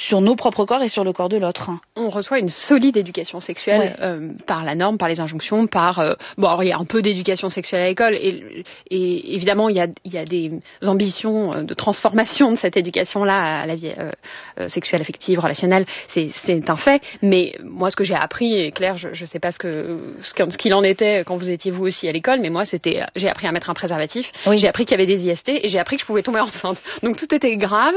sur nos propres corps et sur le corps de l'autre. On reçoit une solide éducation sexuelle par la norme, par les injonctions, alors il y a un peu d'éducation sexuelle à l'école et évidemment il y a des ambitions de transformation de cette éducation-là à la vie sexuelle, affective, relationnelle. C'est un fait. Mais moi, ce que j'ai appris, et Claire, je sais pas ce qu'il en était quand vous étiez vous aussi à l'école, mais moi j'ai appris à mettre un préservatif. Oui. J'ai appris qu'il y avait des IST et j'ai appris que je pouvais tomber enceinte. Donc tout était grave.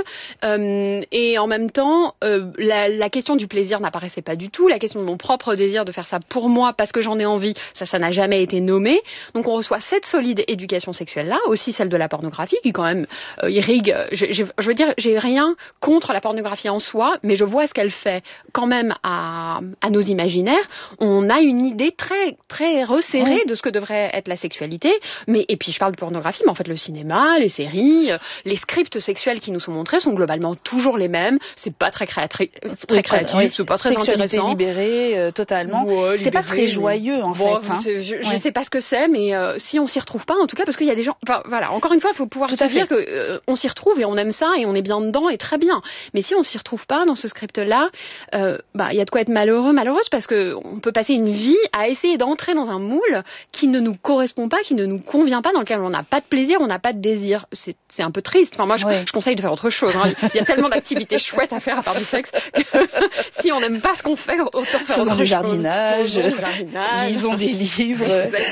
Et en même temps, la question du plaisir n'apparaissait pas du tout. La question de mon propre désir de faire ça pour moi parce que j'en ai envie, ça n'a jamais été nommé. Donc on reçoit cette solide éducation sexuelle-là, aussi celle de la pornographie, qui quand même irrigue. Je veux dire, j'ai rien contre la pornographie en soi, mais je vois ce qu'elle fait quand même à nos imaginaires. On a une idée très très resserrée de ce que devrait être la sexualité. Et puis je parle de pornographie, mais en fait le cinéma, les séries, les scripts sexuels qui nous sont montrés sont globalement toujours les mêmes. C'est pas très créatif, c'est pas très intéressant. Libérée totalement. C'est pas très joyeux en fait. Je sais pas ce que c'est, mais si on s'y retrouve pas, en tout cas, parce qu'il y a des gens. Enfin, voilà. Encore une fois, il faut pouvoir se dire que on s'y retrouve et on aime ça et on est bien dedans et très bien. Mais si on s'y retrouve pas dans ce script-là, il y a de quoi être malheureuse parce que on peut passer une vie à essayer d'entrer dans un moule qui ne nous correspond pas, qui ne nous convient pas, dans lequel on n'a pas de plaisir, on n'a pas de désir. C'est un peu triste. Enfin, moi, je conseille de faire autre chose. Hein. Il y a tellement d'activités chouettes à faire à part du sexe que si on n'aime pas ce qu'on fait, autant faire Faisons autre du chose. jardinage, lisons des livres.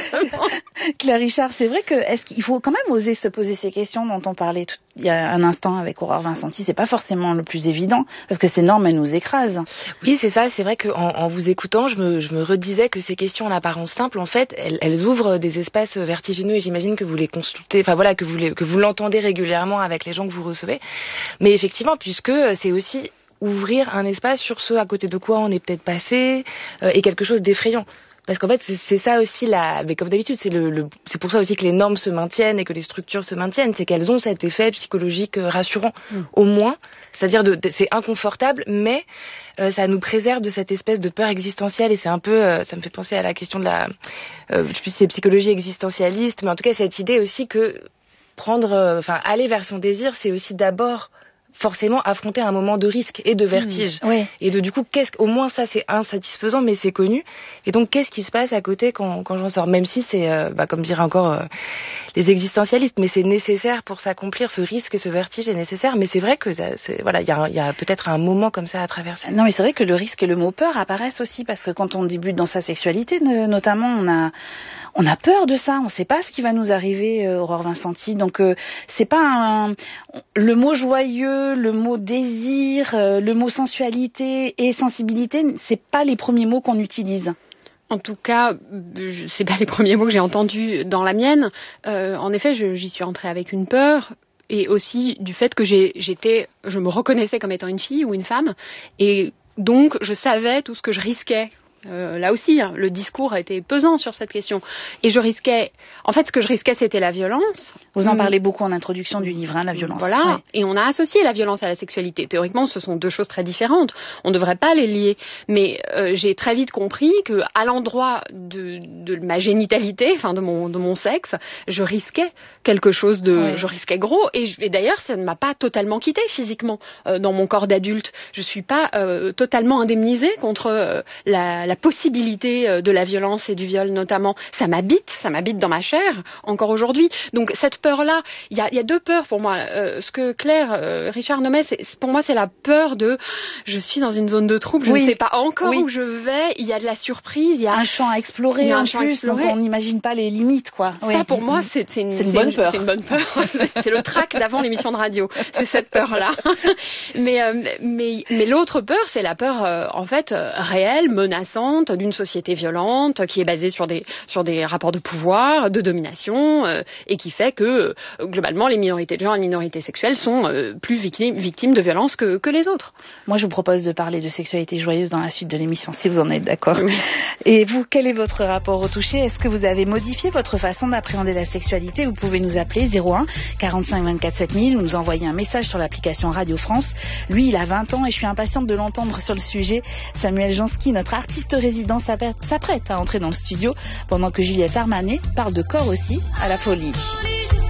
Claire Richard, c'est vrai que est-ce qu'il faut quand même oser se poser ces questions dont on parlait il y a un instant avec Aurore Vincenti. C'est pas forcément le plus évident parce que ces normes elles nous écrasent. Oui, c'est ça. C'est vrai qu'en vous écoutant, je me redisais que ces questions en apparence simples, en fait, elles ouvrent des espaces vertigineux et j'imagine que vous les consultez, enfin voilà, que vous l'entendez régulièrement avec les gens que vous recevez. Mais effectivement, puisque c'est aussi ouvrir un espace sur ce à côté de quoi on est peut-être passé et quelque chose d'effrayant. Parce qu'en fait, c'est ça aussi mais comme d'habitude, c'est pour ça aussi que les normes se maintiennent et que les structures se maintiennent, c'est qu'elles ont cet effet psychologique rassurant, au moins. C'est-à-dire, c'est inconfortable, mais ça nous préserve de cette espèce de peur existentielle et c'est un peu, ça me fait penser à la question de je sais plus si c'est psychologie existentialiste, mais en tout cas, cette idée aussi que aller vers son désir, c'est aussi d'abord forcément affronter un moment de risque et de vertige. Et du coup, au moins ça c'est insatisfaisant, mais c'est connu. Et donc, qu'est-ce qui se passe à côté quand j'en sors? Même si c'est, comme diraient encore les existentialistes, mais c'est nécessaire pour s'accomplir, ce risque et ce vertige est nécessaire. Mais c'est vrai que il y a peut-être un moment comme ça à traverser. Non, mais c'est vrai que le risque et le mot peur apparaissent aussi parce que quand on débute dans sa sexualité, notamment, on a peur de ça. On ne sait pas ce qui va nous arriver, Aurore Vincenti. Donc, c'est pas le mot joyeux, le mot désir, le mot sensualité et sensibilité, c'est pas les premiers mots qu'on utilise. En tout cas, c'est pas les premiers mots que j'ai entendus dans la mienne. En effet, j'y suis entrée avec une peur et aussi du fait que je me reconnaissais comme étant une fille ou une femme et donc je savais tout ce que je risquais. Là aussi, le discours a été pesant sur cette question. Et ce que je risquais, c'était la violence. Vous en parlez beaucoup en introduction du livre, la violence. Voilà. Ouais. Et on a associé la violence à la sexualité. Théoriquement, ce sont deux choses très différentes. On ne devrait pas les lier. Mais j'ai très vite compris que, à l'endroit de ma génitalité, enfin de mon sexe, je risquais quelque chose je risquais gros. Et d'ailleurs, ça ne m'a pas totalement quittée physiquement dans mon corps d'adulte. Je suis pas totalement indemnisée contre la possibilité de la violence et du viol notamment. Ça m'habite dans ma chair encore aujourd'hui. Donc cette peur-là, il y a deux peurs pour moi. Ce que Claire Richard nommait, pour moi c'est la peur de je suis dans une zone de trouble, je ne sais pas encore où je vais, il y a de la surprise, il y a un champ à explorer en plus, donc on n'imagine pas les limites quoi. Ça pour moi c'est une bonne peur. C'est une bonne peur. C'est le trac d'avant l'émission de radio. C'est cette peur-là. Mais l'autre peur, c'est la peur en fait réelle, menaçante d'une société violente qui est basée sur des rapports de pouvoir, de domination et qui fait que globalement les minorités de genre et les minorités sexuelles sont plus victimes de violences que les autres. Moi je vous propose de parler de sexualité joyeuse dans la suite de l'émission si vous en êtes d'accord. Oui. Et vous, quel est votre rapport au toucher? Est-ce que vous avez modifié votre façon d'appréhender la sexualité? Vous pouvez nous appeler 01 45 24 7000 ou nous envoyer un message sur l'application Radio France. Lui il a 20 ans et je suis impatiente de l'entendre sur le sujet. Samuel Jansky, notre artiste résident, s'apprête à entrer dans le studio pendant que Juliette Armanet parle de corps aussi à la folie.